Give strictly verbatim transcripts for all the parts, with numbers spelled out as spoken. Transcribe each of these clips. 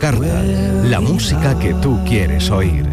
carta, la música que tú quieres oír.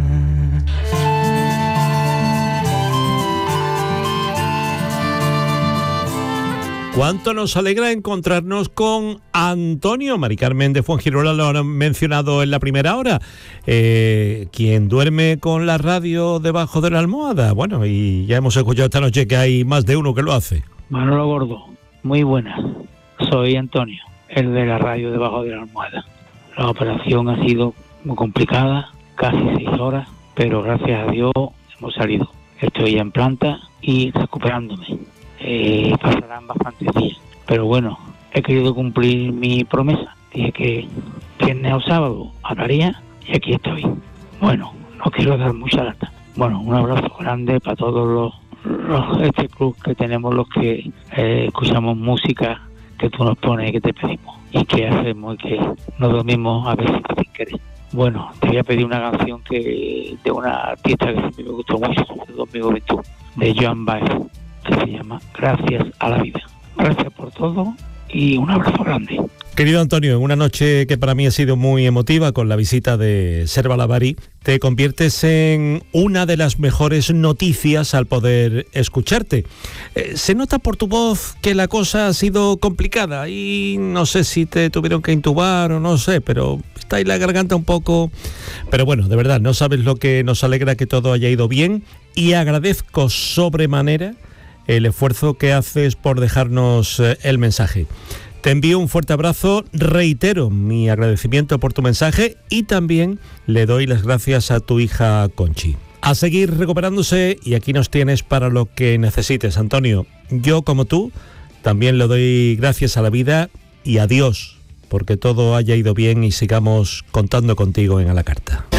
Cuánto nos alegra encontrarnos con Antonio. Mari Carmen de Fuengirola lo han mencionado en la primera hora. Eh, quien duerme con la radio debajo de la almohada. Bueno, y ya hemos escuchado esta noche que hay más de uno que lo hace. Manolo Gordo, muy buenas. Soy Antonio, el de la radio debajo de la almohada. La operación ha sido muy complicada, casi seis horas, pero gracias a Dios hemos salido. Estoy ya en planta y recuperándome. Eh, pasarán bastantes días, pero bueno, he querido cumplir mi promesa. Dije que viernes o sábado hablaría y aquí estoy. Bueno, no quiero dar mucha lata. Bueno, un abrazo grande para todos los, los este club que tenemos, los que eh, escuchamos música que tú nos pones y que te pedimos y que hacemos y que nos dormimos a veces sin querer. Bueno, te voy a pedir una canción que de una artista que siempre me gustó mucho, de dos mil veintidós, de Joan Baez, que se llama Gracias a la vida. Gracias por todo y un abrazo grande. Querido Antonio, en una noche que para mí ha sido muy emotiva con la visita de Serval Avari, te conviertes en una de las mejores noticias al poder escucharte. Eh, se nota por tu voz que la cosa ha sido complicada y no sé si te tuvieron que intubar o no sé, pero está ahí la garganta un poco... Pero bueno, de verdad, no sabes lo que nos alegra que todo haya ido bien y agradezco sobremanera el esfuerzo que haces por dejarnos el mensaje. Te envío un fuerte abrazo, reitero mi agradecimiento por tu mensaje y también le doy las gracias a tu hija Conchi. A seguir recuperándose y aquí nos tienes para lo que necesites, Antonio. Yo, como tú, también le doy gracias a la vida y a Dios porque todo haya ido bien y sigamos contando contigo en A la Carta.